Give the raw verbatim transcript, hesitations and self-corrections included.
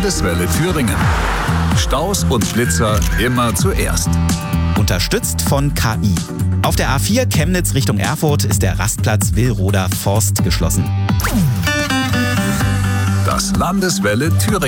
Landeswelle Thüringen. Staus und Blitzer immer zuerst. Unterstützt von K I. Auf der A vier Chemnitz Richtung Erfurt ist der Rastplatz Willroder Forst geschlossen. Das Landeswelle Thüringen.